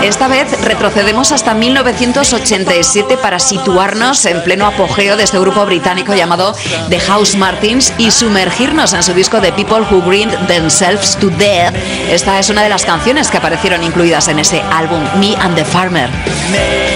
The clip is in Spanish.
Esta vez retrocedemos hasta 1987 para situarnos en pleno apogeo de este grupo británico llamado The Housemartins y sumergirnos en su disco The People Who Grind Themselves to Death. Esta es una de las canciones que aparecieron incluidas en ese álbum, Me and the Farmer.